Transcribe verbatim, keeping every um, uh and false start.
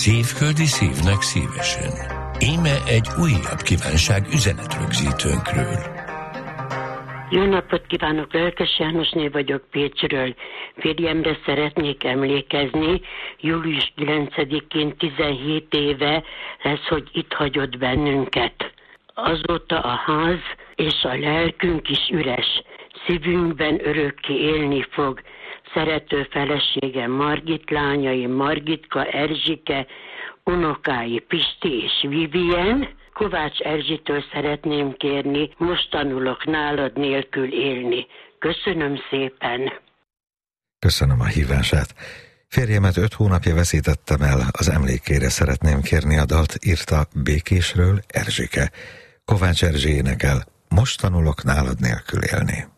Szívföldi szívnek szívesen. Íme egy újabb kívánság üzenetrögzítőnkről. Jó napot kívánok, Lelkes Jánosné vagyok Pécsről. Férjemre szeretnék emlékezni. július kilencedikén tizenhét éve lesz, hogy itt hagyott bennünket. Azóta a ház és a lelkünk is üres. Szívünkben örökké élni fog. Szerető feleségem Margit, lányai Margitka, Erzsike, unokái Pisti és Vivien. Kovács Erzsitől szeretném kérni, most tanulok nálad nélkül élni. Köszönöm szépen. Köszönöm a hívását. Férjemet öt hónapja veszítettem el, az emlékére szeretném kérni a dalt, írta Békésről Erzsike. Kovács Erzsi énekel, most tanulok nálad nélkül élni.